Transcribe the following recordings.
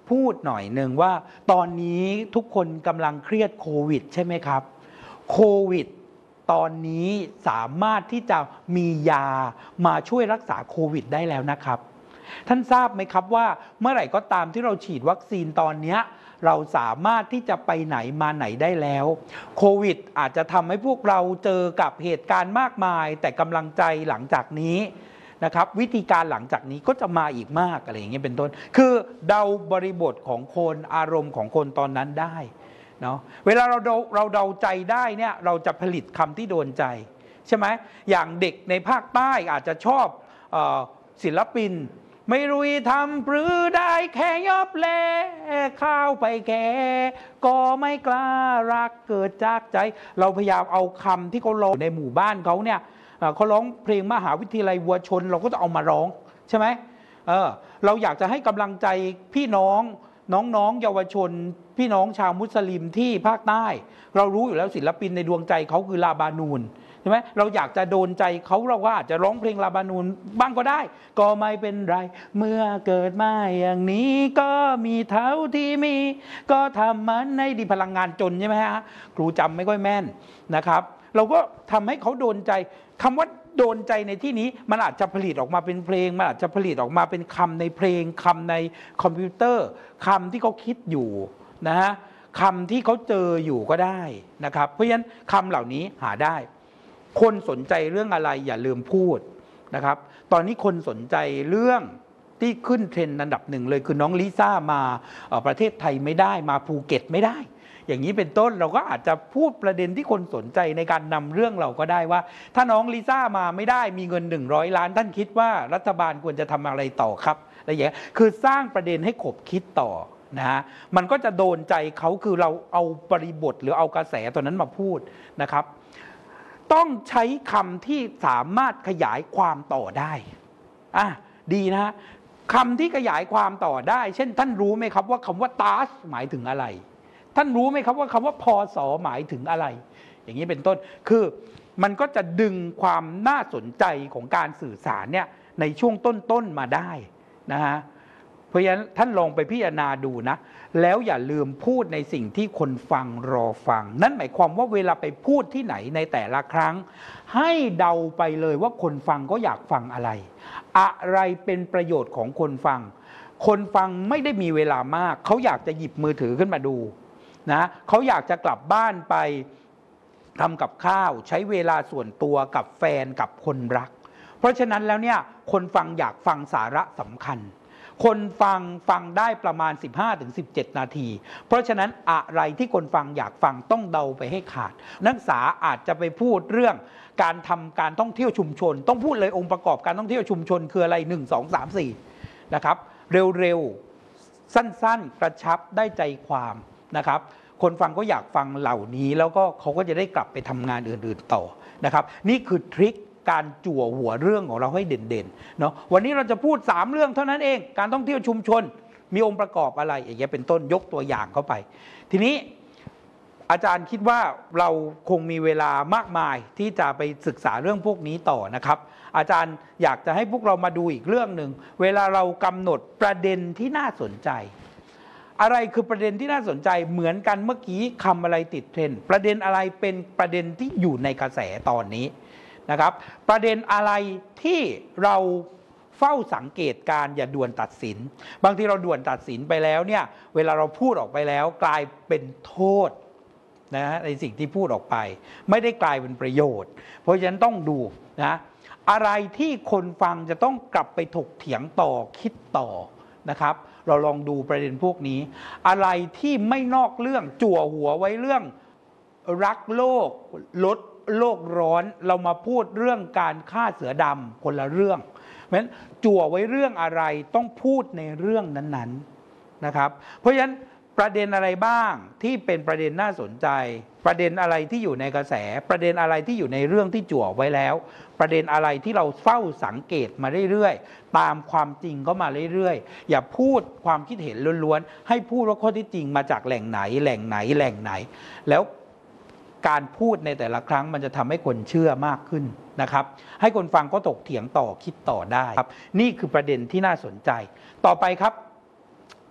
พูดหน่อยหนึ่งว่าตอนนี้ทุกคนกำลังเครียดโควิดใช่ไหมครับโควิดตอนนี้สามารถที่จะมียามาช่วยรักษาโควิดได้แล้วนะครับท่านทราบไหมครับว่าเมื่อไหร่ก็ตามที่เราฉีดวัคซีนตอนนี้เราสามารถที่จะไปไหนมาไหนได้แล้วโควิดอาจจะทำให้พวกเราเจอกับเหตุการณ์มากมายแต่กำลังใจหลังจากนี้นะครับวิธีการหลังจากนี้ก็จะมาอีกมากอะไรอย่างเงี้ยเป็นต้นคือเดาบริบทของคนอารมณ์ของคนตอนนั้นได้เนาะเวลาเราเดาใจได้เนี่ยเราจะผลิตคำที่โดนใจใช่ไหมอย่างเด็กในภาคใต้อาจจะชอบศิลปินไม่รู้ทำหรือได้แค่ยอบแลข้าวไปแก่ก็ไม่กล้ารักเกิดจากใจเราพยายามเอาคำที่เขาร้องในหมู่บ้านเขาเนี่ยเขาร้องเพลงมหาวิทยาลัยวัวชนเราก็จะเอามาร้องใช่ไหมเราอยากจะให้กำลังใจพี่น้องเยาวชนพี่น้องชาวมุสลิมที่ภาคใต้เรารู้อยู่แล้วศิลปินในดวงใจเขาคือลาบานูนใช่ไหมเราอยากจะโดนใจเขาเราก็อาจจะร้องเพลงลาบานูนบ้างก็ได้ก็ไม่เป็นไรเมื่อเกิดมาอย่างนี้ก็มีเท่าที่มีก็ทำมันในดีพลังงานจนใช่ไหมฮะครูจำไม่ค่อยแม่นนะครับเราก็ทำให้เขาโดนใจคำว่าโดนใจในที่นี้มันอาจจะผลิตออกมาเป็นเพลงมันอาจจะผลิตออกมาเป็นคำในเพลงคำในคอมพิวเตอร์คำที่เขาคิดอยู่นะฮะคำที่เขาเจออยู่ก็ได้นะครับเพราะฉะนั้นคำเหล่านี้หาได้คนสนใจเรื่องอะไรอย่าลืมพูดนะครับตอนนี้คนสนใจเรื่องที่ขึ้นเทรนด์อันดับหนึ่งเลยคือน้องลิซ่ามาประเทศไทยไม่ได้มาภูเก็ตไม่ได้อย่างนี้เป็นต้นเราก็อาจจะพูดประเด็นที่คนสนใจในการนำเรื่องเราก็ได้ว่าถ้าน้องลิซ่ามาไม่ได้มีเงิน100 ล้านท่านคิดว่ารัฐบาลควรจะทำอะไรต่อครับอะไรอย่างเงี้ยคือสร้างประเด็นให้ขบคิดต่อนะฮะมันก็จะโดนใจเขาคือเราเอาบริบทหรือเอากระแสตัวนั้นมาพูดนะครับต้องใช้คำที่สามารถขยายความต่อได้ดีนะฮะคำที่ขยายความต่อได้เช่นท่านรู้ไหมครับว่าคำว่าตาสหมายถึงอะไรท่านรู้ไหมครับว่าคำว่าพศหมายถึงอะไรอย่างนี้เป็นต้นคือมันก็จะดึงความน่าสนใจของการสื่อสารเนี่ยในช่วงต้นมาได้นะฮะเพราะฉะนั้นท่านลองไปพิจารณาดูนะแล้วอย่าลืมพูดในสิ่งที่คนฟังรอฟังนั่นหมายความว่าเวลาไปพูดที่ไหนในแต่ละครั้งให้เดาไปเลยว่าคนฟังก็อยากฟังอะไรเป็นประโยชน์ของคนฟังคนฟังไม่ได้มีเวลามากเขาอยากจะหยิบมือถือขึ้นมาดูนะเขาอยากจะกลับบ้านไปทำกับข้าวใช้เวลาส่วนตัวกับแฟนกับคนรักเพราะฉะนั้นแล้วเนี่ยคนฟังอยากฟังสาระสำคัญคนฟังได้ประมาณ 15-17 นาทีเพราะฉะนั้นอะไรที่คนฟังอยากฟังต้องเดาไปให้ขาดนักศึกษาอาจจะไปพูดเรื่องการทำการท่องเที่ยวชุมชนต้องพูดเลยองค์ประกอบการท่องเที่ยวชุมชนคืออะไร1 2 3 4นะครับเร็วๆสั้นๆกระชับได้ใจความนะครับคนฟังก็อยากฟังเหล่านี้แล้วก็เขาก็จะได้กลับไปทำงานอื่นๆต่อนะครับนี่คือทริคการจั่วหัวเรื่องของเราให้เด่นๆเนาะวันนี้เราจะพูด3 เรื่องเท่านั้นเองการท่องเที่ยวชุมชนมีองค์ประกอบอะไรอย่างเงี้ยเป็นต้นยกตัวอย่างเข้าไปทีนี้อาจารย์คิดว่าเราคงมีเวลามากมายที่จะไปศึกษาเรื่องพวกนี้ต่อนะครับอาจารย์อยากจะให้พวกเรามาดูอีกเรื่องหนึ่งเวลาเรากำหนดประเด็นที่น่าสนใจอะไรคือประเด็นที่น่าสนใจเหมือนกันเมื่อกี้คำอะไรติดเทรนด์ประเด็นอะไรเป็นประเด็นที่อยู่ในกระแสตอนนี้นะครับประเด็นอะไรที่เราเฝ้าสังเกตการอย่าด่วนตัดสินบางทีเราด่วนตัดสินไปแล้วเนี่ยเวลาเราพูดออกไปแล้วกลายเป็นโทษนะในสิ่งที่พูดออกไปไม่ได้กลายเป็นประโยชน์เพราะฉะนั้นต้องดูนะอะไรที่คนฟังจะต้องกลับไปถกเถียงต่อคิดต่อนะครับเราลองดูประเด็นพวกนี้อะไรที่ไม่นอกเรื่องจั่วหัวไว้เรื่องรักโลกลดโลกร้อนเรามาพูดเรื่องการฆ่าเสือดำคนละเรื่องเพราะฉะนั้นจั่วไว้เรื่องอะไรต้องพูดในเรื่องนั้นๆนะครับเพราะฉะนั้นประเด็นอะไรบ้างที่เป็นประเด็นน่าสนใจประเด็นอะไรที่อยู่ในกระแสประเด็นอะไรที่อยู่ในเรื่องที่จั่วไว้แล้วประเด็นอะไรที่เราเฝ้าสังเกตมาเรื่อยๆตามความจริงก็มาเรื่อยๆอย่าพูดความคิดเห็นล้วนๆให้พูดว่าข้อที่จริงมาจากแหล่งไหนแล้วการพูดในแต่ละครั้งมันจะทำให้คนเชื่อมากขึ้นนะครับให้คนฟังก็ถกเถียงต่อคิดต่อได้ครับนี่คือประเด็นที่น่าสนใจต่อไปครับ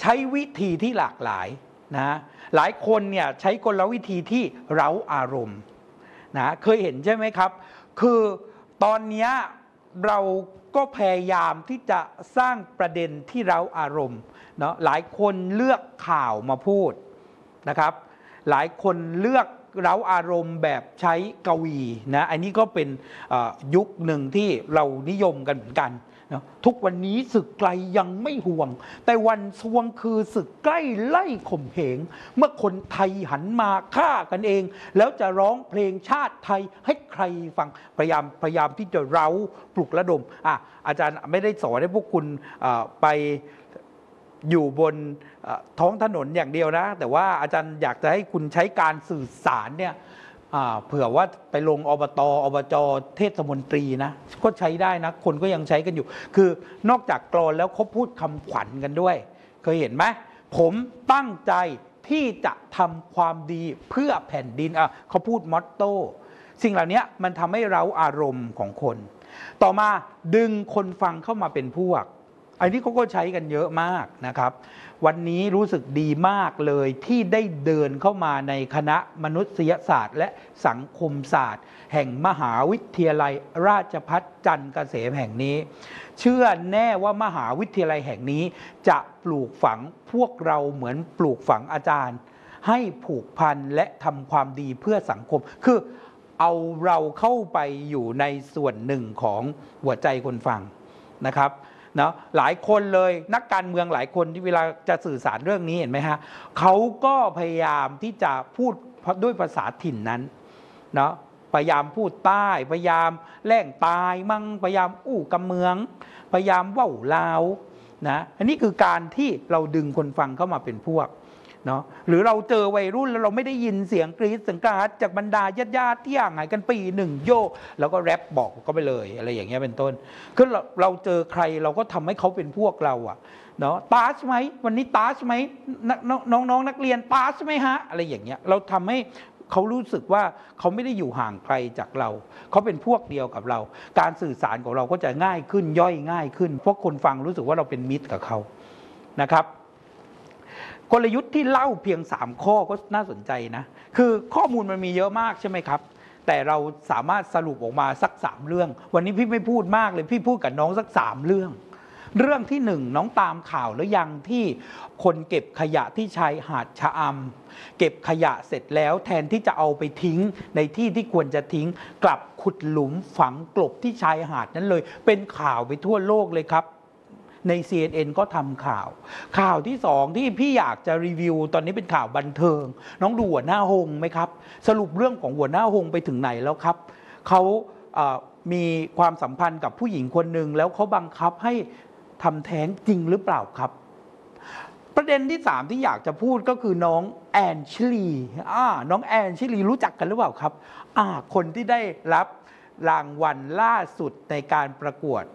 ใช้วิธีที่หลากหลายนะหลายคนเนี่ยใช้กลวิธีที่เร้าอารมณ์นะเคยเห็นใช่ไหมครับคือตอนนี้เราก็พยายามที่จะสร้างประเด็นที่เร้าอารมณ์เนาะหลายคนเลือกข่าวมาพูดนะครับหลายคนเลือกเร้าอารมณ์แบบใช้กวีนะอันนี้ก็เป็นยุคหนึ่งที่เรานิยมกันเหมือนกันนะทุกวันนี้ศึกไกลยังไม่ห่วงแต่วันซวงคือศึกใกล้ไล่ข่มเหงเมื่อคนไทยหันมาฆ่ากันเองแล้วจะร้องเพลงชาติไทยให้ใครฟังพยายามที่จะเร้าปลุกระดมอาจารย์ไม่ได้สอนให้พวกคุณไปอยู่บนท้องถนนอย่างเดียวนะแต่ว่าอาจารย์อยากจะให้คุณใช้การสื่อสารเนี่ยเผื่อว่าไปลงอบจเทศมนตรีนะก็ใช้ได้นะคนก็ยังใช้กันอยู่คือนอกจากกลอนแล้วเขาพูดคำขวัญกันด้วยเคยเห็นไหมผมตั้งใจที่จะทำความดีเพื่อแผ่นดินเขาพูดมอตโต้สิ่งเหล่านี้มันทำให้เราอารมณ์ของคนต่อมาดึงคนฟังเข้ามาเป็นพวกอันนี้เขาก็ใช้กันเยอะมากนะครับวันนี้รู้สึกดีมากเลยที่ได้เดินเข้ามาในคณะมนุษยศาสตร์และสังคมศาสตร์แห่งมหาวิทยาลัยราชภัฏจันทร์เกษมแห่งนี้เชื่อแน่ว่ามหาวิทยาลัยแห่งนี้จะปลูกฝังพวกเราเหมือนปลูกฝังอาจารย์ให้ผูกพันและทำความดีเพื่อสังคมคือเอาเราเข้าไปอยู่ในส่วนหนึ่งของหัวใจคนฟังนะครับเนาะหลายคนเลยนักการเมืองหลายคนที่เวลาจะสื่อสารเรื่องนี้เห็นไหมฮะเขาก็พยายามที่จะพูดด้วยภาษาถิ่นนั้นเนาะพยายามพูดใต้พยายามแหล่งตายมั่งพยายามอู้กำเมืองพยายามว่าวลาวนะอันนี้คือการที่เราดึงคนฟังเข้ามาเป็นพวกเนาะหรือเราเจอวัยรุ่นแล้วเราไม่ได้ยินเสียงกรี๊ดเสียงกราดจากบรรดาญาติที่ห่างหายกันปีหนึ่งโยแล้วก็แรปบอกก็ไปเลยอะไรอย่างเงี้ยเป็นต้นคือเราเจอใครเราก็ทำให้เขาเป็นพวกเราอะเนาะตาใช่ไหมวันนี้ตาใช่ไหมน้องนักเรียนตาใช่ไหมฮะอะไรอย่างเงี้ยเราทำให้เขารู้สึกว่าเขาไม่ได้อยู่ห่างไกลจากเราเขาเป็นพวกเดียวกับเราการสื่อสารของเราก็จะง่ายขึ้นย่อยง่ายขึ้นเพราะคนฟังรู้สึกว่าเราเป็นมิตรกับเขานะครับกลยุทธ์ที่เล่าเพียง3ข้อก็น่าสนใจนะคือข้อมูลมันมีเยอะมากใช่ไหมครับแต่เราสามารถสรุปออกมาสัก3เรื่องวันนี้พี่ไม่พูดมากเลยพี่พูดกับน้องสัก3เรื่องที่1น้องตามข่าวหรือยังที่คนเก็บขยะที่ชายหาดชะอำเก็บขยะเสร็จแล้วแทนที่จะเอาไปทิ้งในที่ที่ควรจะทิ้งกลับขุดหลุมฝังกลบที่ชายหาดนั้นเลยเป็นข่าวไปทั่วโลกเลยครับใน CNN ก็ทำข่าวที่2ที่พี่อยากจะรีวิวตอนนี้เป็นข่าวบันเทิงน้องดูหัวหน้าหงไหมครับสรุปเรื่องของหัวหน้าหงไปถึงไหนแล้วครับเขามีความสัมพันธ์กับผู้หญิงคนหนึ่งแล้วเขาบังคับให้ทำแท้งจริงหรือเปล่าครับประเด็นที่3ที่อยากจะพูดก็คือน้องแอนชิลีน้องแอนชิลีรู้จักกันหรือเปล่าครับคนที่ได้รับรางวัลล่าสุดในการประกวด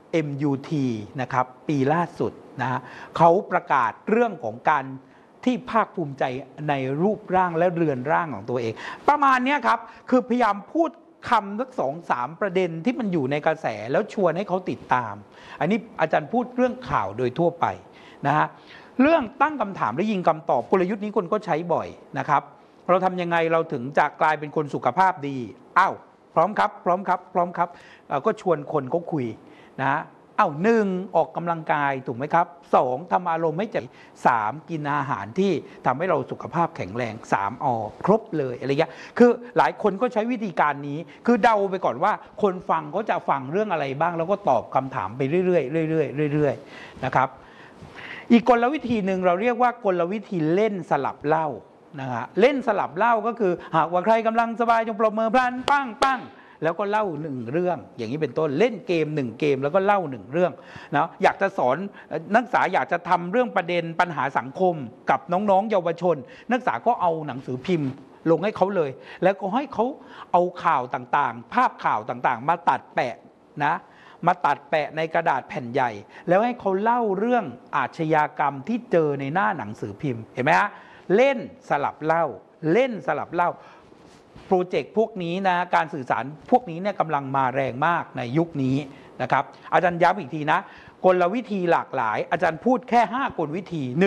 MUT นะครับปีล่าสุดนะเขาประกาศเรื่องของการที่ภาคภูมิใจในรูปร่างและเรือนร่างของตัวเองประมาณนี้ครับคือพยายามพูดคำสัก2-3ประเด็นที่มันอยู่ในกระแสแล้วชวนให้เขาติดตามอันนี้อาจารย์พูดเรื่องข่าวโดยทั่วไปนะฮะเรื่องตั้งคำถามและยิงคำตอบกลยุทธ์นี้คนก็ใช้บ่อยนะครับเราทำยังไงเราถึงจะกลายเป็นคนสุขภาพดีพร้อมครับก็ชวนคนเขาคุยนะ1ออกกำลังกายถูกไหมครับ2ทำอารมณ์ให้ใจ3กินอาหารที่ทำให้เราสุขภาพแข็งแรง3ครบเลยอะไรเงี้ยคือหลายคนก็ใช้วิธีการนี้คือเดาไปก่อนว่าคนฟังเขาจะฟังเรื่องอะไรบ้างแล้วก็ตอบคำถามไปเรื่อยๆนะครับอีกกลวิธีหนึ่งเราเรียกว่ากลวิธีเล่นสลับเล่านะฮะเล่นสลับเล่าก็คือหากว่าใครกำลังสบายจงปรบมือพลันปั้งแล้วก็เล่า1เรื่องอย่างนี้เป็นต้นเล่นเกม1เกมแล้วก็เล่า1เรื่องนะอยากจะสอนนักศึกษาอยากจะทำเรื่องประเด็นปัญหาสังคมกับน้องๆเยาวชนนักศึกษาก็เอาหนังสือพิมพ์ลงให้เขาเลยแล้วก็ให้เขาเอาข่าวต่างๆภาพข่าวต่างๆมาตัดแปะนะมาตัดแปะในกระดาษแผ่นใหญ่แล้วให้เขาเล่าเรื่องอาชญากรรมที่เจอในหน้าหนังสือพิมพ์เห็นไหมฮะเล่นสลับเล่าโปรเจกต์พวกนี้นะการสื่อสารพวกนี้เนี่ยกำลังมาแรงมากในยุคนี้นะครับอาจารย์ย้ำอีกทีนะกลวิธีหลากหลายอาจารย์พูดแค่5กลวิธี